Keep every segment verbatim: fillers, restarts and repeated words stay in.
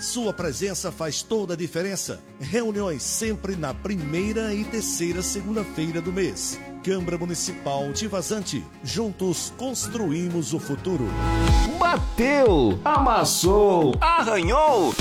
Sua presença faz toda a diferença. Reuniões sempre na primeira e terceira segunda-feira do mês. Câmara Municipal de Vazante. Juntos construímos o futuro. Bateu, amassou, arranhou.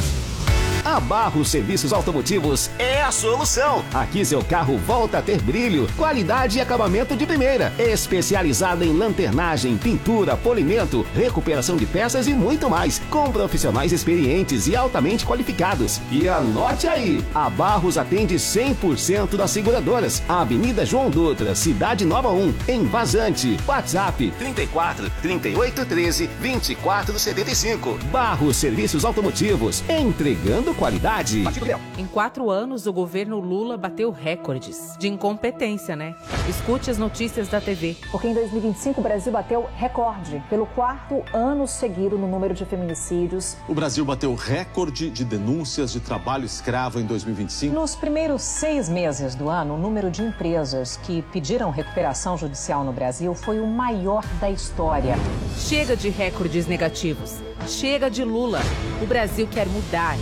A Barros Serviços Automotivos é a solução. Aqui seu carro volta a ter brilho, qualidade e acabamento de primeira. Especializada em lanternagem, pintura, polimento, recuperação de peças e muito mais. Com profissionais experientes e altamente qualificados. E anote aí, a Barros atende cem por cento das seguradoras. Avenida João Dutra, Cidade Nova um, em Vazante. WhatsApp trinta e quatro, trinta e oito, treze, vinte e quatro, setenta e cinco. Barros Serviços Automotivos, entregando qualidade. Em quatro anos, o governo Lula bateu recordes de incompetência, né? Escute as notícias da T V. Porque em dois mil e vinte e cinco o Brasil bateu recorde pelo quarto ano seguido no número de feminicídios. O Brasil bateu recorde de denúncias de trabalho escravo em dois mil e vinte e cinco. Nos primeiros seis meses do ano, o número de empresas que pediram recuperação judicial no Brasil foi o maior da história. Chega de recordes negativos. Chega de Lula. O Brasil quer mudar.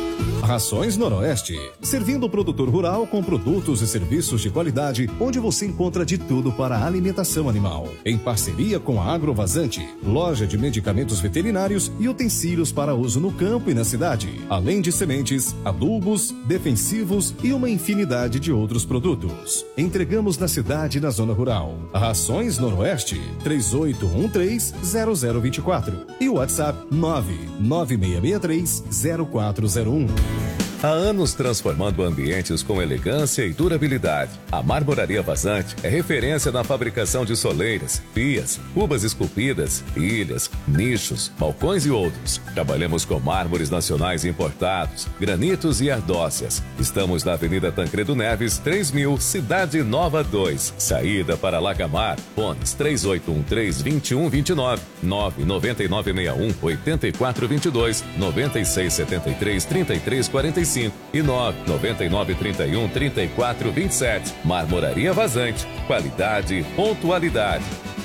Rações Noroeste, servindo o produtor rural com produtos e serviços de qualidade, onde você encontra de tudo para a alimentação animal. Em parceria com a Agrovazante, loja de medicamentos veterinários e utensílios para uso no campo e na cidade, além de sementes, adubos, defensivos e uma infinidade de outros produtos. Entregamos na cidade e na zona rural. Rações Noroeste, três oito um três, zero zero dois quatro e o WhatsApp nove nove seis seis três, zero quatro zero um. Há anos transformando ambientes com elegância e durabilidade. A Marmoraria Vazante é referência na fabricação de soleiras, pias, cubas esculpidas, ilhas, nichos, balcões e outros. Trabalhamos com mármores nacionais importados, granitos e ardócias. Estamos na Avenida Tancredo Neves, três mil, Cidade Nova dois. Saída para Lagamar, fones três oito um três, dois um dois nove, nove nove nove seis um, oito quatro dois dois, nove seis sete três, três três quatro cinco e nove nove nove trinta e um, trinta e quatro vinte e sete. Marmoraria Vazante. Qualidade e pontualidade.